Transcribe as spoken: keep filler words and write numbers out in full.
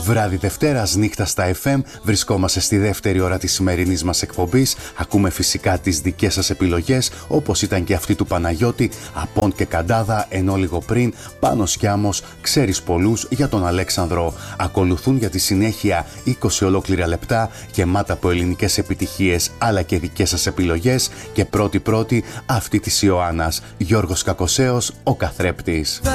Βράδυ Δευτέρας, νύχτα στα εφ εμ, βρισκόμαστε στη δεύτερη ώρα της σημερινής μας εκπομπής. Ακούμε φυσικά τις δικές σας επιλογές, όπως ήταν και αυτή του Παναγιώτη, Απόν και Καντάδα, ενώ λίγο πριν, Πάνος Σκιάμος, Ξέρεις πολλούς για τον Αλέξανδρο. Ακολουθούν για τη συνέχεια είκοσι ολόκληρα λεπτά, γεμάτα από ελληνικές επιτυχίες, αλλά και δικές σας επιλογές, και πρώτη-πρώτη αυτή της Ιωάννας, Γιώργος Κακοσέος, ο καθρέπτης.